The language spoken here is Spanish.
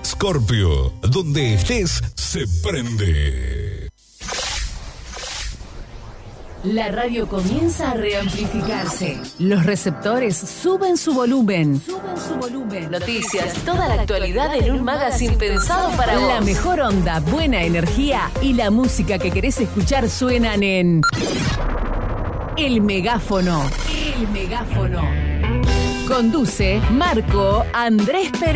Scorpio, donde estés, se prende. La radio comienza a reamplificarse. Los receptores suben su volumen. Noticias, toda la actualidad en un magazine pensado para vos. La mejor onda, buena energía y la música que querés escuchar suenan en El Megáfono. Conduce Marco Andrés Pérez.